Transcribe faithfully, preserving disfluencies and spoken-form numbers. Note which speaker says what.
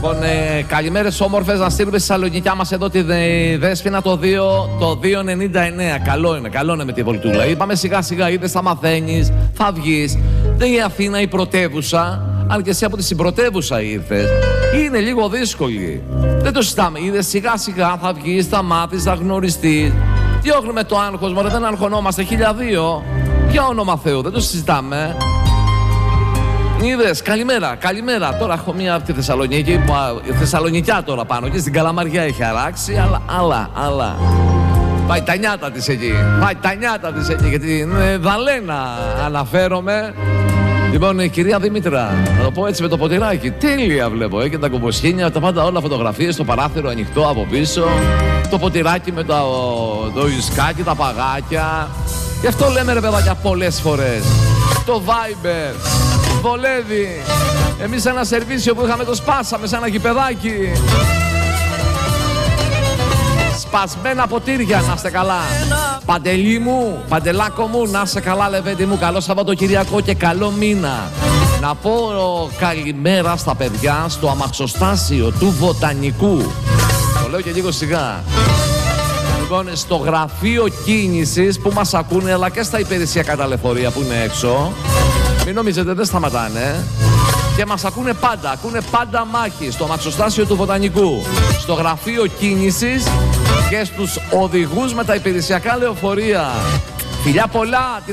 Speaker 1: Λοιπόν, ε, καλημέρες όμορφες, να στείλουμε στη Θεσσαλονικιά μας εδώ τη Δε, Δέσποινα το δύο, το δύο ενενήντα εννέα. Καλό είναι, καλό είναι με τη βολτούλα. Είπαμε σιγά σιγά, είδες, θα μαθαίνεις, θα βγεις. Δεν είναι η Αθήνα η πρωτεύουσα, αν και εσύ από τη συμπρωτεύουσα ήρθες. Είναι λίγο δύσκολη. Δεν το συζητάμε. Είδες, σιγά σιγά θα βγεις, θα μάθεις, θα γνωριστείς. Διώχνουμε το άγχος, μωρέ, δεν αγχωνόμαστε. χίλια δύο. Για όνομα Θεού, δεν το συζητάμε. Είδες, καλημέρα, καλημέρα. Τώρα έχω μία από τη Θεσσαλονίκη, Θεσσαλονικιά τώρα πάνω και στην Καλαμαριά έχει αράξει, αλλά, αλλά, αλλά. Πάει τα νιάτα της εκεί, πάει τα νιάτα της εκεί, γιατί είναι Δαλένα αναφέρομαι. Λοιπόν, η κυρία Δήμητρα, να το πω έτσι με το ποτηράκι, τέλεια βλέπω, ε, και τα κομποσχήνια, τα πάντα όλα φωτογραφίες, το παράθυρο ανοιχτό από πίσω, το ποτηράκι με το, το ισκάκι, τα παγάκια. Γι' αυτό λέμε ρε παιδάκια πολλές φορές, το Viber βολεύει. Εμείς ένα σερβίσιο που είχαμε το σπάσαμε σε ένα γηπεδάκι. Σπασμένα ποτήρια, να είστε καλά. Παντελή μου, Παντελάκο μου, να είστε καλά λεβέντη μου. Καλό Σαββατοκυριακό και καλό μήνα. Να πω καλημέρα στα παιδιά στο αμαξοστάσιο του Βοτανικού. Το λέω και λίγο σιγά. Λοιπόν, στο γραφείο κίνησης που μας ακούνε, αλλά και στα υπηρεσιακά τα λεωφορεία που είναι έξω. Μην νομίζετε, δεν σταματάνε. Και μας ακούνε πάντα, ακούνε πάντα μάχη στο αμαξοστάσιο του Βοτανικού, στο γραφείο κίνησης και στους οδηγούς με τα υπηρεσιακά λεωφορεία. Φιλιά πολλά!